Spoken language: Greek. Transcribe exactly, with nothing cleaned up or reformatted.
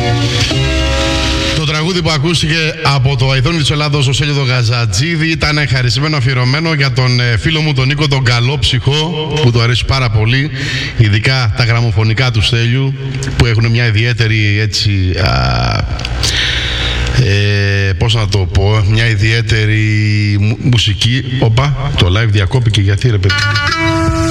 Το τραγούδι που ακούστηκε από το Αηδόνι της Ελλάδος, ο Σέλιο Γαζατζίδη, ήταν χαρισμένο, αφιερωμένο για τον φίλο μου τον Νίκο τον Καλόψυχο, που του αρέσει πάρα πολύ, ειδικά τα γραμμοφωνικά του Στέλιου, που έχουν μια ιδιαίτερη έτσι, α, ε, πώς να το πω, μια ιδιαίτερη μου, μουσική. Οπα, το live διακόπηκε, γιατί ρε παιδί.